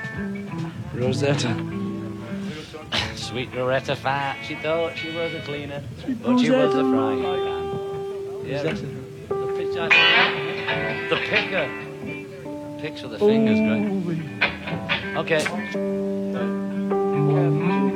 Rosetta. Sweet Loretta Fat, she thought she was a cleaner, but she was a frying pan. Yeah, the pitch, the picker. Picks with the fingers, great. Okay.